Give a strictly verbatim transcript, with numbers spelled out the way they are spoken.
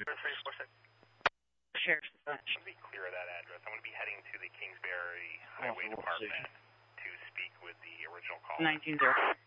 three four six. Sheriff's Dispatch. To be clear of that address, I'm going to be heading to the Kingsbury Highway Department to speak with the original caller. nineteen zero.